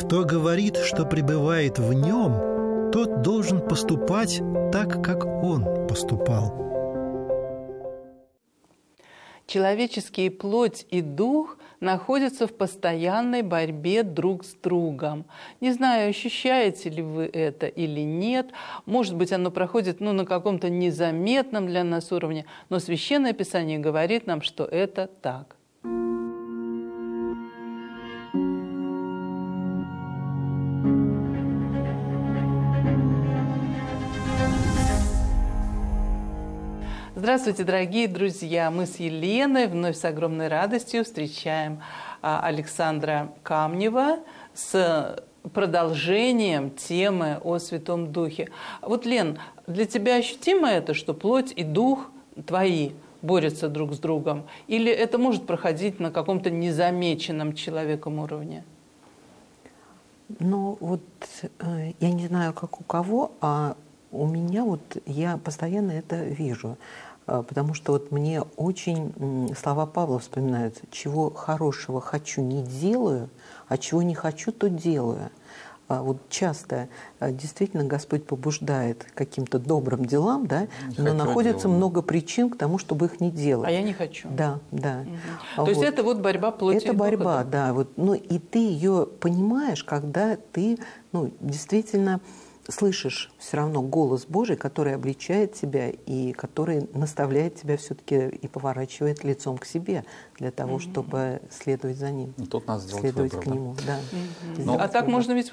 Кто говорит, что пребывает в нем, тот должен поступать так, как он поступал. Человеческие плоть и дух находятся в постоянной борьбе друг с другом. Не знаю, ощущаете ли вы это или нет. Может быть, оно проходит на каком-то незаметном для нас уровне, но Священное Писание говорит нам, что это так. Здравствуйте, дорогие друзья! Мы с Еленой вновь с огромной радостью встречаем Александра Камнева с продолжением темы о Святом Духе. Вот, Лен, для тебя ощутимо это, что плоть и дух твои борются друг с другом? Или это может проходить на каком-то незамеченном человеком уровне? Ну, вот я не знаю, как у кого, а у меня я постоянно это вижу. Потому что мне очень слова Павла вспоминаются. Чего хорошего хочу, не делаю, а чего не хочу, то делаю. Часто действительно Господь побуждает к каким-то добрым делам, да, но находится много причин к тому, чтобы их не делать. А я не хочу. Да, да. Угу. То есть это борьба плоти и духа? Это борьба, да. И ты ее понимаешь, когда ты действительно слышишь все равно голос Божий, который обличает тебя и который наставляет тебя все-таки и поворачивает лицом к себе для того, чтобы следовать за Ним. Тут надо сделать следовать выбор, к Нему. Да. А так можно ведь